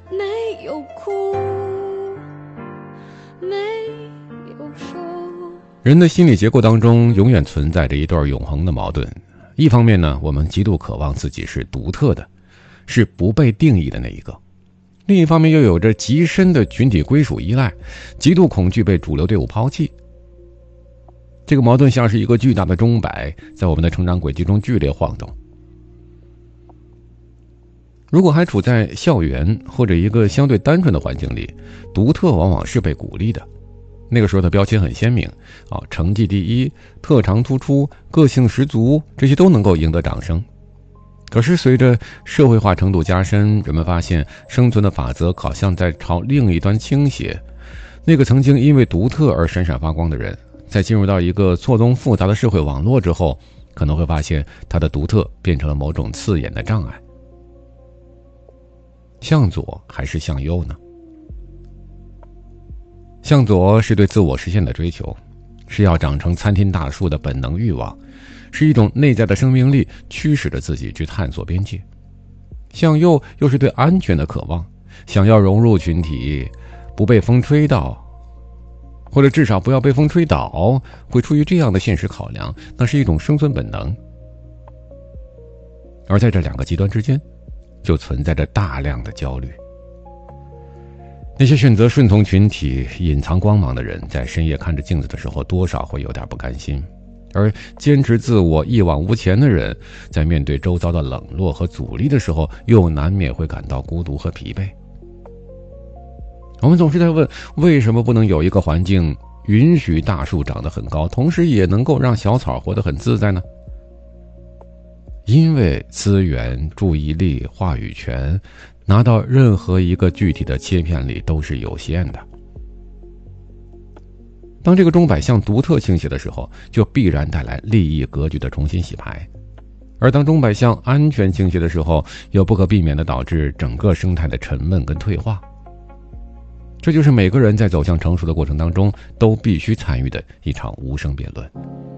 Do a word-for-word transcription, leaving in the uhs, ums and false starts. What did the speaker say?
没有哭，没有说。 人的心理结构当中永远存在着一段永恒的矛盾，一方面呢，我们极度渴望自己是独特的，是不被定义的那一个，另一方面又有着极深的群体归属依赖，极度恐惧被主流队伍抛弃。这个矛盾像是一个巨大的钟摆，在我们的成长轨迹中剧烈晃动。如果还处在校园或者一个相对单纯的环境里，独特往往是被鼓励的。那个时候的标签很鲜明啊，成绩第一、特长突出、个性十足，这些都能够赢得掌声。可是随着社会化程度加深，人们发现生存的法则好像在朝另一端倾斜。那个曾经因为独特而闪闪发光的人，在进入到一个错综复杂的社会网络之后，可能会发现他的独特变成了某种刺眼的障碍。向左还是向右呢？向左是对自我实现的追求，是要长成参天大树的本能欲望，是一种内在的生命力驱使着自己去探索边界。向右又是对安全的渴望，想要融入群体，不被风吹到，或者至少不要被风吹倒，会出于这样的现实考量，那是一种生存本能。而在这两个极端之间，就存在着大量的焦虑。那些选择顺从群体、隐藏光芒的人，在深夜看着镜子的时候，多少会有点不甘心；而坚持自我、一往无前的人，在面对周遭的冷落和阻力的时候，又难免会感到孤独和疲惫。我们总是在问，为什么不能有一个环境允许大树长得很高，同时也能够让小草活得很自在呢？因为资源、注意力、话语权拿到任何一个具体的切片里都是有限的。当这个钟摆向独特倾斜的时候，就必然带来利益格局的重新洗牌；而当钟摆向安全倾斜的时候，又不可避免地导致整个生态的沉闷跟退化。这就是每个人在走向成熟的过程当中都必须参与的一场无声辩论。